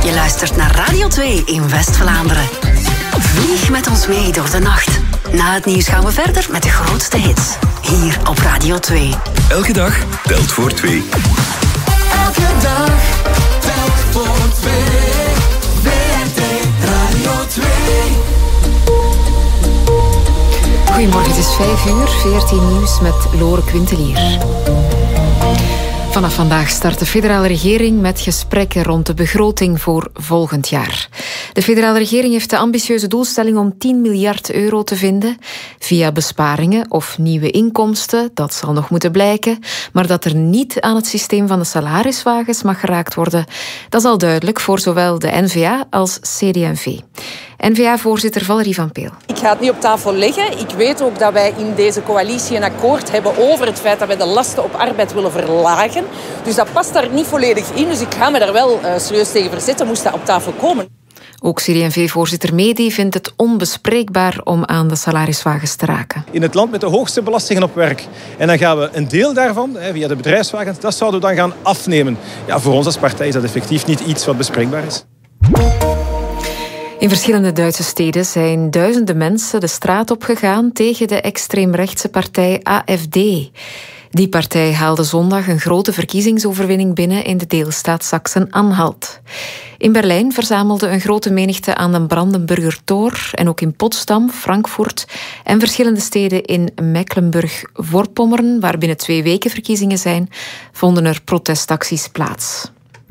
Je luistert naar Radio 2 in West-Vlaanderen. Vlieg met ons mee door de nacht. Na het nieuws gaan we verder met de grootste hits. Hier op Radio 2. Elke dag telt voor 2. Elke dag telt voor 2. WRT Radio 2. Goedemorgen, het is 5:00, 14 nieuws met Lore Quintelier. Vanaf vandaag start de federale regering met gesprekken rond de begroting voor volgend jaar. De federale regering heeft de ambitieuze doelstelling om 10 miljard euro te vinden via besparingen of nieuwe inkomsten. Dat zal nog moeten blijken. Maar dat er niet aan het systeem van de salariswagens mag geraakt worden, dat is al duidelijk voor zowel de N-VA als CD&V. N-VA-voorzitter Valerie van Peel. Ik ga het niet op tafel leggen. Ik weet ook dat wij in deze coalitie een akkoord hebben over het feit dat wij de lasten op arbeid willen verlagen. Dus dat past daar niet volledig in. Dus ik ga me daar wel serieus tegen verzetten, moest dat op tafel komen. Ook CD&V-voorzitter Medi vindt het onbespreekbaar om aan de salariswagens te raken. In het land met de hoogste belastingen op werk. En dan gaan we een deel daarvan, via de bedrijfswagens, dat zouden we dan gaan afnemen. Ja, voor ons als partij is dat effectief niet iets wat bespreekbaar is. In verschillende Duitse steden zijn duizenden mensen de straat opgegaan tegen de extreemrechtse partij AfD. Die partij haalde zondag een grote verkiezingsoverwinning binnen in de deelstaat Sachsen-Anhalt. In Berlijn verzamelde een grote menigte aan de Brandenburger Tor en ook in Potsdam, Frankfurt en verschillende steden in Mecklenburg-Vorpommern, waar binnen 2 weken verkiezingen zijn, vonden er protestacties plaats.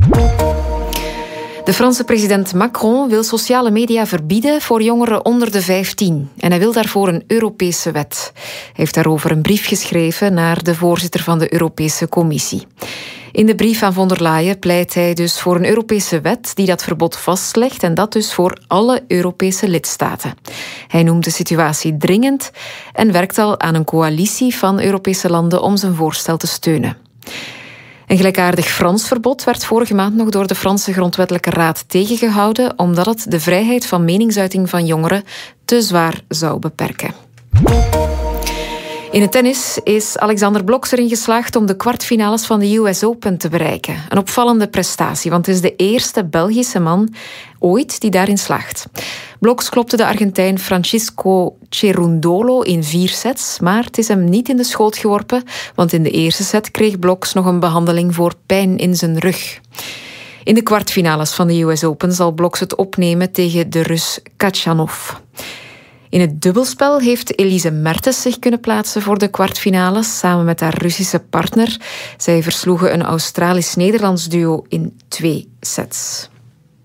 De Franse president Macron wil sociale media verbieden voor jongeren onder de 15. En hij wil daarvoor een Europese wet. Hij heeft daarover een brief geschreven naar de voorzitter van de Europese Commissie. In de brief aan von der Leyen pleit hij dus voor een Europese wet die dat verbod vastlegt en dat dus voor alle Europese lidstaten. Hij noemt de situatie dringend en werkt al aan een coalitie van Europese landen om zijn voorstel te steunen. Een gelijkaardig Frans verbod werd vorige maand nog door de Franse Grondwettelijke Raad tegengehouden, omdat het de vrijheid van meningsuiting van jongeren te zwaar zou beperken. In het tennis is Alexander Blok erin geslaagd om de kwartfinales van de US Open te bereiken. Een opvallende prestatie, want het is de eerste Belgische man ooit die daarin slaagt. Bloks klopte de Argentijn Francisco Cerundolo in 4 sets, maar het is hem niet in de schoot geworpen, want in de eerste set kreeg Bloks nog een behandeling voor pijn in zijn rug. In de kwartfinales van de US Open zal Bloks het opnemen tegen de Rus Khachanov. In het dubbelspel heeft Elise Mertens zich kunnen plaatsen voor de kwartfinales samen met haar Russische partner. Zij versloegen een Australisch-Nederlands duo in 2 sets.